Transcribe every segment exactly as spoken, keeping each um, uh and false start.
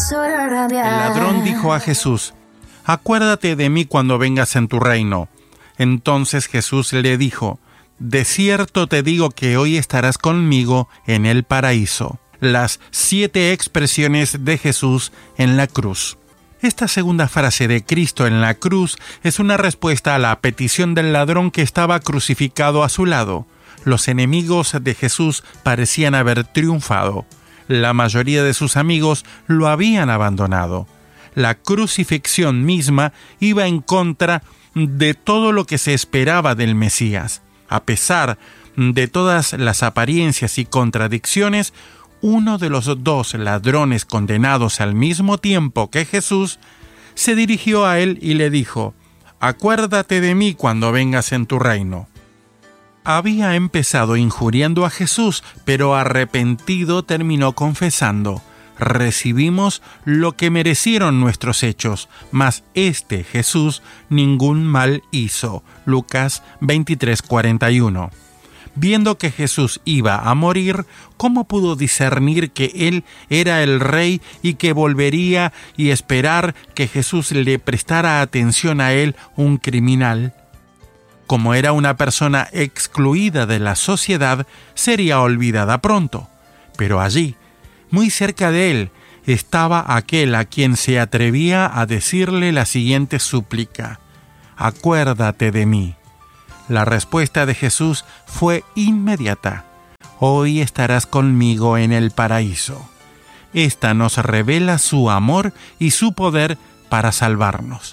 El ladrón dijo a Jesús: acuérdate de mí cuando vengas en tu reino. Entonces Jesús le dijo: de cierto te digo que hoy estarás conmigo en el paraíso. Las siete expresiones de Jesús en la cruz. Esta segunda frase de Cristo en la cruz es una respuesta a la petición del ladrón que estaba crucificado a su lado. Los enemigos de Jesús parecían haber triunfado. La mayoría de sus amigos lo habían abandonado. La crucifixión misma iba en contra de todo lo que se esperaba del Mesías. A pesar de todas las apariencias y contradicciones, uno de los dos ladrones condenados al mismo tiempo que Jesús se dirigió a él y le dijo: acuérdate de mí cuando vengas en tu reino. Había empezado injuriando a Jesús, pero arrepentido terminó confesando: recibimos lo que merecieron nuestros hechos, mas este Jesús ningún mal hizo. Lucas veintitrés cuarenta y uno. Viendo que Jesús iba a morir, ¿cómo pudo discernir que él era el rey y que volvería y esperar que Jesús le prestara atención a él, un criminal? Como era una persona excluida de la sociedad, sería olvidada pronto. Pero allí, muy cerca de él, estaba aquel a quien se atrevía a decirle la siguiente súplica: acuérdate de mí. La respuesta de Jesús fue inmediata: hoy estarás conmigo en el paraíso. Esta nos revela su amor y su poder para salvarnos.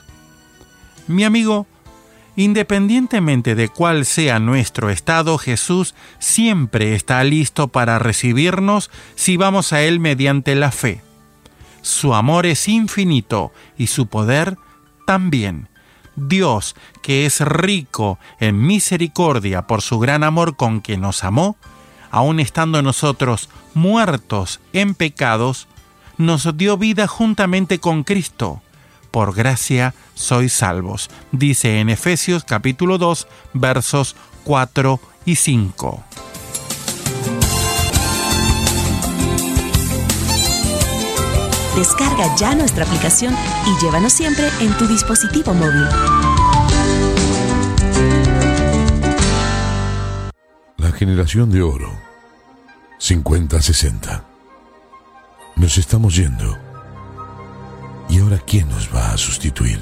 Mi amigo, independientemente de cuál sea nuestro estado, Jesús siempre está listo para recibirnos si vamos a Él mediante la fe. Su amor es infinito y su poder también. Dios, que es rico en misericordia por su gran amor con que nos amó, aun estando nosotros muertos en pecados, nos dio vida juntamente con Cristo. Por gracia sois salvos, dice en Efesios capítulo dos, versos cuatro y cinco. Descarga ya nuestra aplicación y llévanos siempre en tu dispositivo móvil. La generación de oro, cincuenta sesenta. Nos estamos yendo. ¿Y ahora quién nos va a sustituir?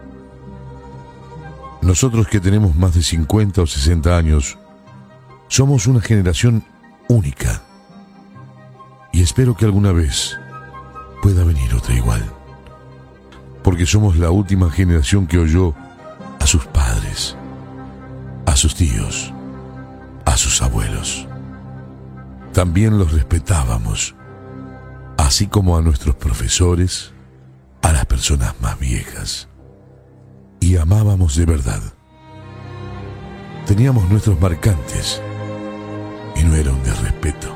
Nosotros que tenemos más de cincuenta o sesenta años, somos una generación única. Y espero que alguna vez pueda venir otra igual, porque somos la última generación que oyó a sus padres, a sus tíos, a sus abuelos. También los respetábamos, así como a nuestros profesores, a las personas más viejas, y amábamos de verdad. Teníamos nuestros marcantes, y no era un desrespeto.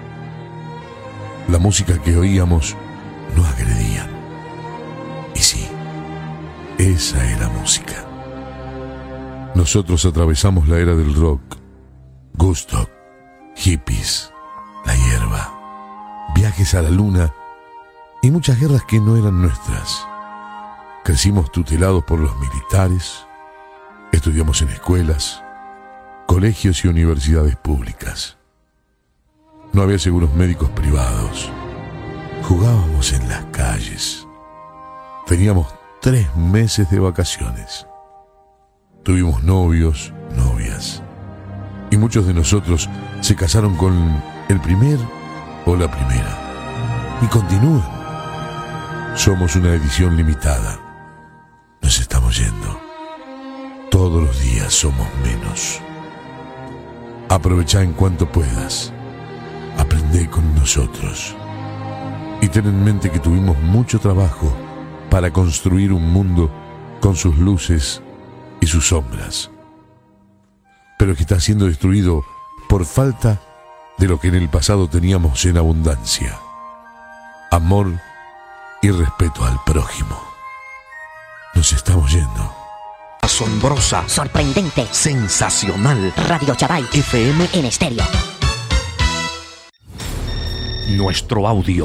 La música que oíamos no agredían. Y sí, esa era música. Nosotros atravesamos la era del rock, Woodstock, hippies, la hierba, viajes a la luna y muchas guerras que no eran nuestras. Crecimos tutelados por los militares, estudiamos en escuelas, colegios y universidades públicas. No había seguros médicos privados. Jugábamos en las calles. Teníamos tres meses de vacaciones. Tuvimos novios, novias. Y muchos de nosotros se casaron con el primer o la primera. Y continúan. Somos una edición limitada. Nos estamos yendo. Todos los días somos menos. Aprovecha en cuanto puedas. Aprende con nosotros. Y ten en mente que tuvimos mucho trabajo para construir un mundo con sus luces y sus sombras, pero que está siendo destruido por falta de lo que en el pasado teníamos en abundancia: amor y respeto al prójimo. Nos estamos yendo. Asombrosa, sorprendente, sensacional. Radio Chabay F M en estéreo. Nuestro audio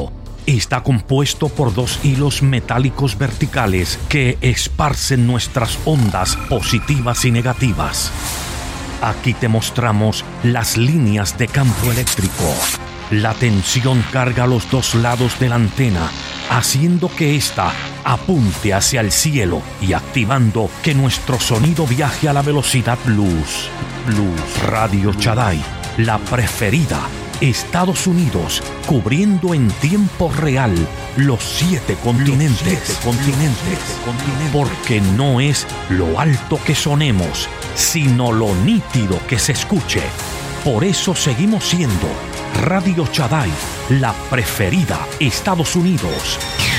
está compuesto por dos hilos metálicos verticales que esparcen nuestras ondas positivas y negativas. Aquí te mostramos las líneas de campo eléctrico. La tensión carga los dos lados de la antena, haciendo que ésta apunte hacia el cielo y activando que nuestro sonido viaje a la velocidad luz. Luz Radio Shaddai, la preferida. Estados Unidos, cubriendo en tiempo real los siete continentes. Los siete continentes. Porque no es lo alto que sonemos, sino lo nítido que se escuche. Por eso seguimos siendo Radio Shaddai, la preferida. Estados Unidos.